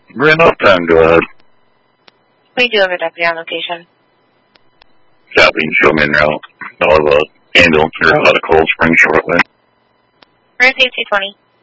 Grand enough time, go ahead. We do have a deputy on location. Copy, show me en route. I'll have an ambulance here out of Cold Spring shortly. We're at 220.